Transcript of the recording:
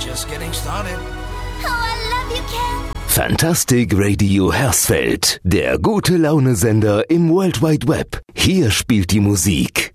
just getting started. Oh, I love you, Ken. Fantastic Radio Hersfeld, der gute Laune-Sender im World Wide Web. Hier spielt die Musik.